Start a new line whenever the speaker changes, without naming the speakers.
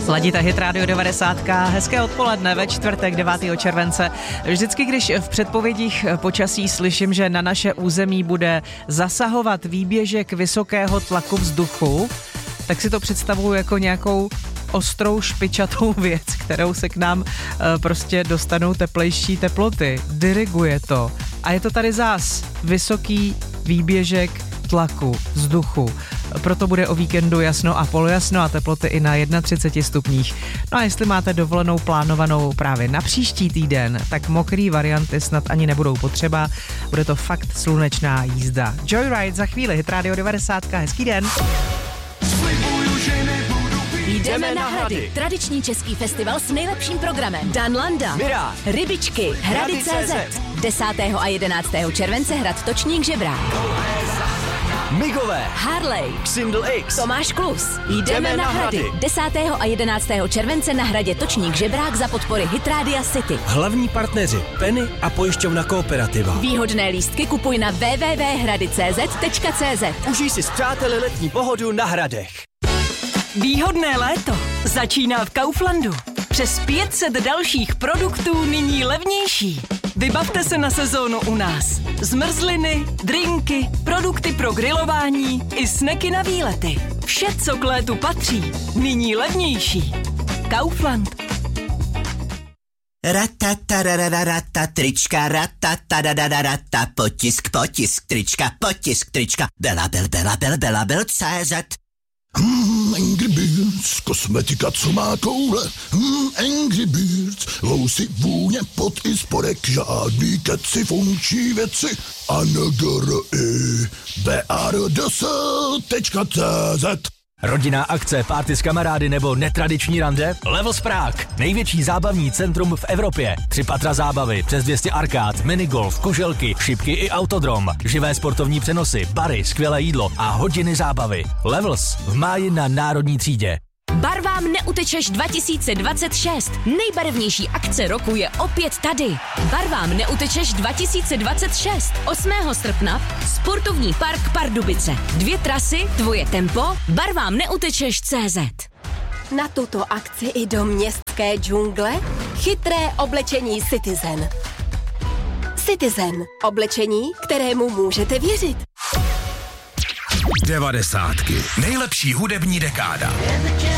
Ladíte Hit Radio 90. Hezké odpoledne ve čtvrtek 9. července. Vždycky, když v předpovědích počasí slyším, že na naše území bude zasahovat výběžek vysokého tlaku vzduchu, tak si to představuju jako nějakou ostrou špičatou věc, kterou se k nám prostě dostanou teplejší teploty. Diriguje to. A je to tady zás vysoký výběžek tlaku vzduchu. Proto bude o víkendu jasno a polojasno a teploty i na 31 stupních. No a jestli máte dovolenou plánovanou právě na příští týden, tak mokrý varianty snad ani nebudou potřeba. Bude to fakt slunečná jízda. Joyride za chvíli, Hit Radio 90. Hezký den.
Jdeme na Hrady. Tradiční český festival s nejlepším programem. Dan Landa, Mirá, Rybičky, Hrady.cz. 10. a 11. července hrad Točník Žebrák.
Migové,
Harley,
Xindl X,
Tomáš Klus. Jdeme na Hrady. 10. a 11. července na hradě Točník Žebrák za podpory Hit Radia City.
Hlavní partneři Penny a pojišťovna Kooperativa.
Výhodné lístky kupuj na www.hrady.cz.
Užij si s přáteli letní pohodu na Hradech.
Výhodné léto začíná v Kauflandu. Přes 500 dalších produktů nyní levnější. Vybavte se na sezónu u nás. Zmrzliny, drinky, produkty pro grilování i sneky na výlety. Vše, co k létu patří, nyní levnější. Kaufland.
Ratatarararata, trička, ratatarararata, potisk, trička, Bela, CZ.
Angry Birds, kosmetika, co má koule. Angry Birds, lousy, vůně, pot i spodek, žádný keci, funkční věci. BARDS.cz.
Rodinná akce, party s kamarády nebo netradiční rande? Levels Prague, největší zábavní centrum v Evropě. 3 patra zábavy, přes 200 arkád, minigolf, kuželky, šipky i autodrom. Živé sportovní přenosy, bary, skvělé jídlo a hodiny zábavy. Levels v máji na Národní třídě.
Barvám neutečeš 2026. Nejbarevnější akce roku je opět tady. Barvám neutečeš 2026. 8. srpna Sportovní park Pardubice. 2 trasy, tvoje tempo, barvám neutečeš CZ. Na tuto akci i do městské džungle chytré oblečení Citizen. Citizen. Oblečení, kterému můžete věřit.
90. Nejlepší hudební dekáda.